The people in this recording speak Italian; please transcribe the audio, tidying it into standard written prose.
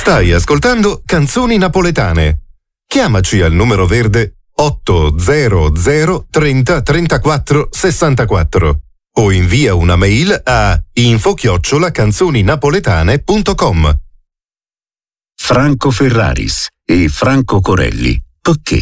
Stai ascoltando Canzoni Napoletane. Chiamaci al numero verde 800 30 34 64 o invia una mail a info@canzoninapoletane.com. Franco Ferraris e Franco Corelli, perché?